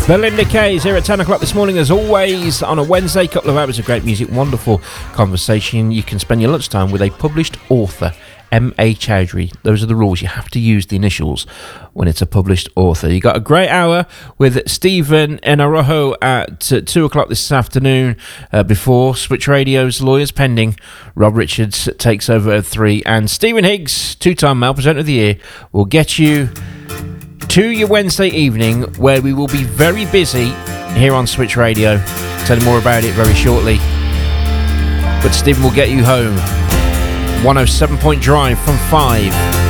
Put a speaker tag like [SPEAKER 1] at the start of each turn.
[SPEAKER 1] Belinda Kay's here at 10 o'clock this morning, as always, on a Wednesday. Couple of hours of great music, wonderful conversation. You can spend your lunchtime with a published author, M.A. Chowdhury. Those are the rules. You have to use the initials when it's a published author. You got a great hour with Stephen Enarojo at 2 o'clock this afternoon. Before Switch Radio's Lawyers Pending, Rob Richards takes over at 3. And Stephen Higgs, two-time Male Presenter of the Year, will get you to your Wednesday evening, where we will be very busy here on Switch Radio. Tell you more about it very shortly. But Stephen will get you home. 107 Point Drive from 5.